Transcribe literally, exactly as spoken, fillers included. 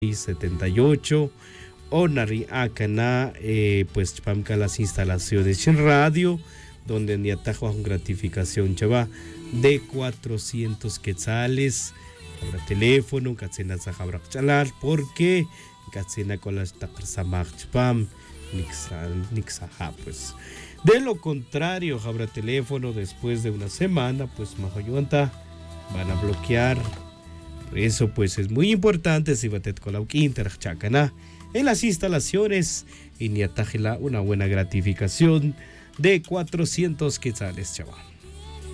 setenta y ocho. Onari Akana, eh, pues Chpamka las instalaciones en radio, donde en Yatajo con gratificación chava de cuatrocientos quetzales. Habrá teléfono, Katsena Zahabra Chalar, porque Katsena con las Takarsamach Chpam, Nixaha, pues. De lo contrario, habrá teléfono después de una semana, pues Mahoyuanta van a bloquear. Por eso, pues es muy importante si batet con la Interchacana en las instalaciones y Niatajela una buena gratificación de cuatrocientos quetzales, chaval.